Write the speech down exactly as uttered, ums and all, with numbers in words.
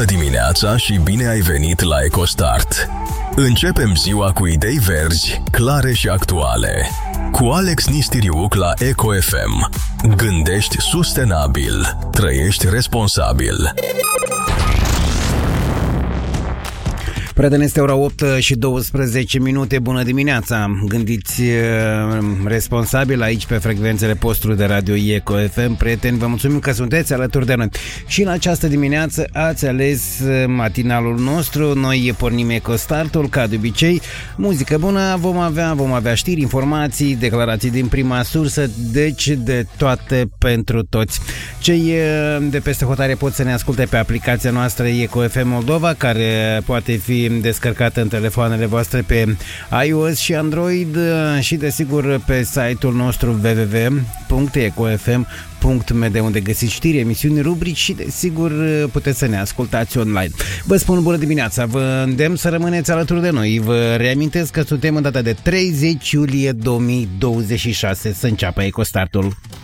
Bună dimineața și bine ai venit la EcoStart. Începem ziua cu idei verzi, clare și actuale. Cu Alex Nistiriuc la Eco F M. Gândești sustenabil. Trăiești responsabil. Prieteni, este ora opt și douăsprezece minute. Bună dimineața! Gândiți responsabil aici pe frecvențele postului de radio Eco F M. Prieteni, vă mulțumim că sunteți alături de noi. Și în această dimineață ați ales matinalul nostru. Noi pornim EcoStartul, ca de obicei. Muzică bună vom avea, vom avea știri, informații, declarații din prima sursă, deci de toate pentru toți. Cei de peste hotare pot să ne asculte pe aplicația noastră Eco F M Moldova, care poate fi descărcată în telefoanele voastre pe iOS și Android și desigur pe site-ul nostru w w w punct ecofm punct m d, unde găsiți știri, emisiuni, rubrici și desigur puteți să ne ascultați online. Vă spun bună dimineața, vă îndemn să rămâneți alături de noi. Vă reamintesc că suntem în data de treizeci iulie două mii douăzeci și șase, să înceapă EcoStartul.